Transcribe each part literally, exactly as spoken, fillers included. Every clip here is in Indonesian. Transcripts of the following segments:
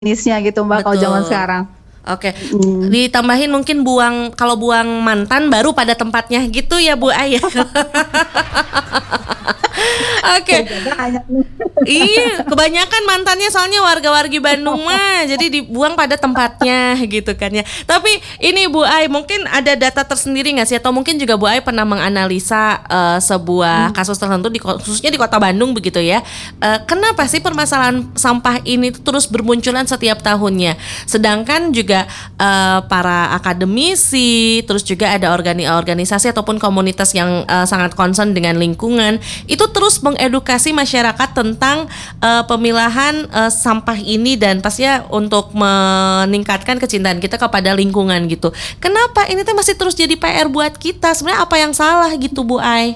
jenisnya gitu Mbak kalau zaman Betul. sekarang. Oke, Hmm. ditambahin mungkin buang kalau buang mantan baru pada tempatnya gitu ya Bu Ai ya. Oke. Iya, kebanyakan mantannya soalnya warga-wargi Bandung mah, jadi dibuang pada tempatnya gitu kan ya. Tapi ini Bu Ai, mungkin ada data tersendiri nggak sih, atau mungkin juga Bu Ai pernah menganalisa uh, sebuah kasus tertentu di khususnya di Kota Bandung begitu ya. Uh, kenapa sih permasalahan sampah ini tuh terus bermunculan setiap tahunnya? Sedangkan juga uh, para akademisi, terus juga ada organi- organisasi ataupun komunitas yang uh, sangat concern dengan lingkungan, itu terus mengedukasi masyarakat tentang uh, pemilahan uh, sampah ini dan pastinya untuk meningkatkan kecintaan kita kepada lingkungan gitu. Kenapa ini tuh masih terus jadi P R buat kita? Sebenarnya apa yang salah gitu Bu Ai?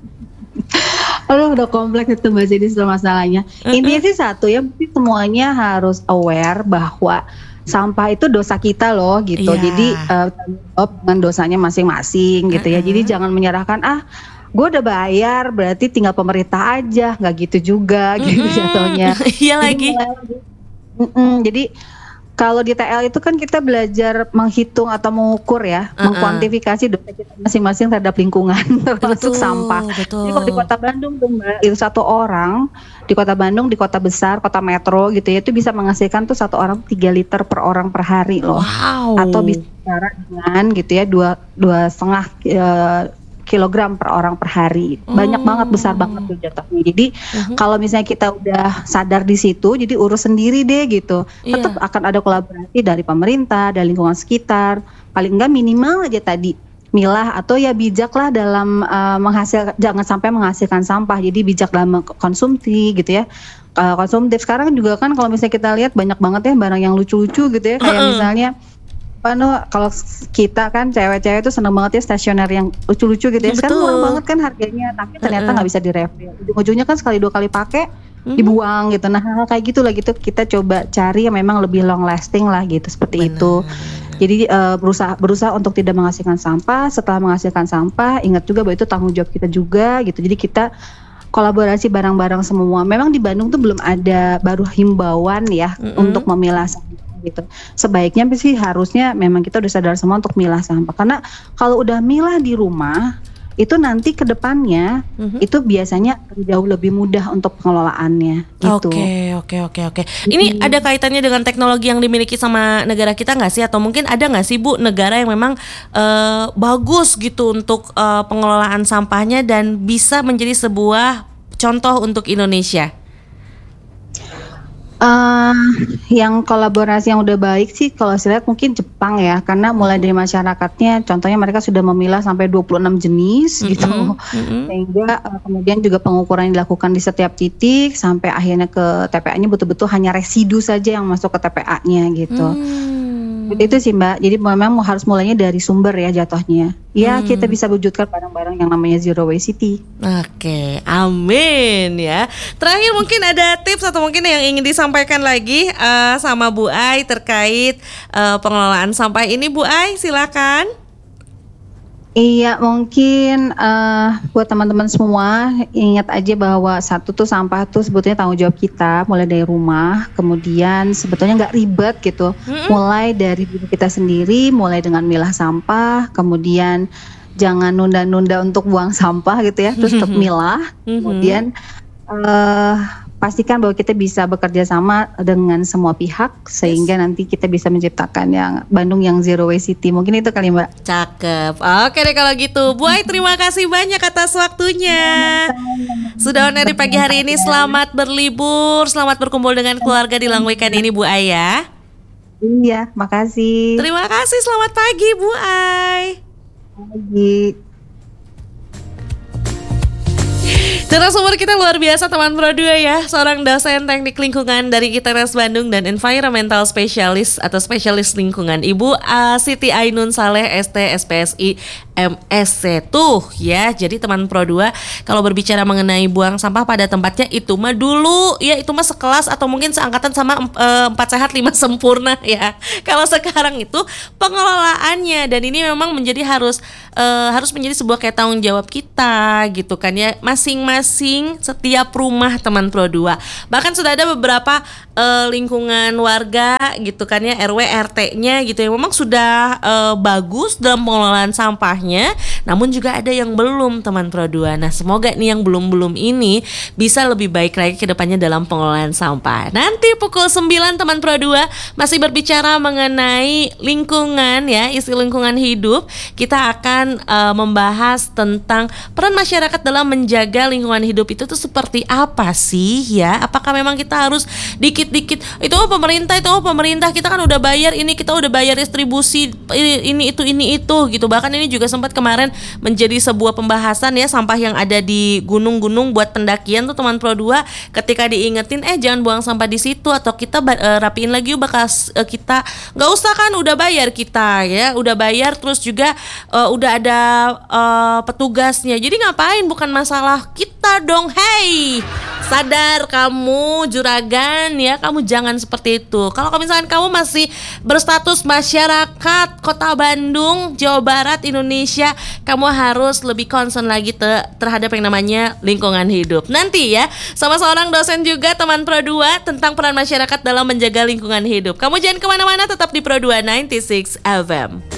Aduh udah kompleks itu Mbak Zedi masalahnya. Uh-uh. Intinya sih satu ya, semuanya harus aware bahwa sampah itu dosa kita loh gitu. Yeah. Jadi uh, dengan dosanya masing-masing gitu uh-uh. ya. Jadi jangan menyerahkan ah gue udah bayar berarti tinggal pemerintah aja, nggak gitu juga mm-hmm. gitu jatuhnya. Iya lagi. Jadi kalau di T L itu kan kita belajar menghitung atau mengukur ya, uh-uh. mengkuantifikasi dosa kita masing-masing terhadap lingkungan termasuk sampah. Betul. Jadi kalau di Kota Bandung tuh Mbak, itu satu orang di Kota Bandung, di kota besar, kota metro gitu ya, itu bisa menghasilkan tuh satu orang tiga liter per orang per hari loh. Wow. Atau bisa dengan gitu ya dua dua setengah uh, kilogram per orang per hari, banyak hmm. banget, besar banget tuh jatuhnya. Jadi uh-huh. kalau misalnya kita udah sadar di situ, jadi urus sendiri deh gitu. Yeah. Tetap akan ada kolaborasi dari pemerintah, dari lingkungan sekitar. Paling enggak minimal aja tadi milah atau ya bijaklah dalam uh, menghasil, jangan sampai menghasilkan sampah. Jadi bijak dalam konsumsi gitu ya. Uh, konsumtif sekarang juga kan kalau misalnya kita lihat banyak banget ya barang yang lucu-lucu gitu ya, kayak uh-uh. misalnya Pano, kalau kita kan cewek-cewek tuh seneng banget ya stasioner yang lucu-lucu gitu ya. Sekarang murah banget kan harganya, tapi ternyata nggak uh-uh. bisa direfill. Ujung-ujungnya kan sekali dua kali pakai mm-hmm. dibuang gitu. Nah hal kayak gitu lah gitu kita coba cari yang memang lebih long lasting lah gitu seperti Benar. Itu. Jadi uh, berusaha berusaha untuk tidak menghasilkan sampah. Setelah menghasilkan sampah, ingat juga bahwa itu tanggung jawab kita juga gitu. Jadi kita kolaborasi barang-barang semua. Memang di Bandung tuh belum ada baru himbauan ya mm-hmm. untuk memilah sampah gitu. Sebaiknya sih harusnya memang kita udah sadar semua untuk milah sampah. Karena kalau udah milah di rumah itu nanti ke depannya mm-hmm. itu biasanya jauh lebih mudah untuk pengelolaannya gitu. Oke, oke, oke, oke. Ini mm. ada kaitannya dengan teknologi yang dimiliki sama negara kita nggak sih? Atau mungkin ada nggak sih Bu negara yang memang uh, bagus gitu untuk uh, pengelolaan sampahnya dan bisa menjadi sebuah contoh untuk Indonesia? Uh, yang kolaborasi yang udah baik sih kalau saya lihat mungkin Jepang ya, karena mulai dari masyarakatnya contohnya mereka sudah memilah sampai dua puluh enam jenis mm-hmm. gitu mm-hmm. sehingga uh, kemudian juga pengukuran yang dilakukan di setiap titik sampai akhirnya ke T P A-nya betul-betul hanya residu saja yang masuk ke T P A-nya gitu. Mm. Itu sih Mbak, jadi memang harus mulainya dari sumber ya jatuhnya. Ya hmm. kita bisa wujudkan barang-barang yang namanya zero waste city. Oke, amin ya. Terakhir mungkin ada tips atau mungkin yang ingin disampaikan lagi uh, sama Bu Ai terkait uh, pengelolaan sampah ini Bu Ai, silakan. Iya mungkin uh, buat teman-teman semua ingat aja bahwa satu tuh sampah tuh sebetulnya tanggung jawab kita mulai dari rumah, kemudian sebetulnya nggak ribet gitu, mm-hmm. mulai dari diri kita sendiri, mulai dengan milah sampah, kemudian jangan nunda-nunda untuk buang sampah gitu ya, terus tetap milah, mm-hmm. kemudian uh, pastikan bahwa kita bisa bekerja sama dengan semua pihak sehingga yes. nanti kita bisa menciptakan yang Bandung yang zero waste city. Mungkin itu kali Mbak. Cakep. Oke deh kalau gitu. Bu Ai terima kasih banyak atas waktunya. Sudah on air di pagi hari ini. Selamat berlibur, selamat berkumpul dengan keluarga di long weekend ini Bu Ai ya. Iya, makasih. Terima kasih. Selamat pagi Bu Ai. Pagi. Narasumber kita luar biasa teman Pro dua ya, seorang dosen teknik lingkungan dari I T R S Bandung dan environmental specialist atau spesialis lingkungan Ibu uh, Siti Ainun Saleh S T S P S I M S C tuh ya. Jadi teman Pro dua kalau berbicara mengenai buang sampah pada tempatnya itu mah dulu ya, itu mah sekelas atau mungkin seangkatan sama uh, empat sehat lima sempurna ya. Kalau sekarang itu pengelolaannya, dan ini memang menjadi harus uh, harus menjadi sebuah kayak tanggung jawab kita gitu kan ya, masing-masing masing-masing setiap rumah teman Pro dua. Bahkan sudah ada beberapa uh, lingkungan warga gitu kan ya, R W R T-nya gitu yang memang sudah uh, bagus dalam pengelolaan sampahnya, namun juga ada yang belum teman Pro dua. Nah, semoga nih yang belum-belum ini bisa lebih baik lagi ke depannya dalam pengelolaan sampah. Nanti pukul sembilan teman Pro dua masih berbicara mengenai lingkungan ya, isu lingkungan hidup. Kita akan uh, membahas tentang peran masyarakat dalam menjaga lingkungan hidup itu tuh seperti apa sih ya? Apakah memang kita harus dikit-dikit itu oh pemerintah itu oh pemerintah kita kan udah bayar ini, kita udah bayar distribusi ini, ini itu ini itu gitu. Bahkan ini juga sempat kemarin menjadi sebuah pembahasan ya, sampah yang ada di gunung-gunung buat pendakian tuh teman Pro dua, ketika diingetin eh jangan buang sampah di situ atau kita uh, rapiin lagi yuk bekas uh, kita, nggak usah kan udah bayar kita ya, udah bayar terus juga uh, udah ada uh, petugasnya, jadi ngapain, bukan masalah kita dong. Hey, sadar kamu juragan ya, kamu jangan seperti itu. Kalau misalkan kamu masih berstatus masyarakat Kota Bandung, Jawa Barat, Indonesia, kamu harus lebih concern lagi te- terhadap yang namanya lingkungan hidup. Nanti ya, sama seorang dosen juga teman Pro dua tentang peran masyarakat dalam menjaga lingkungan hidup. Kamu jangan kemana-mana, tetap di Pro dua sembilan puluh enam F M.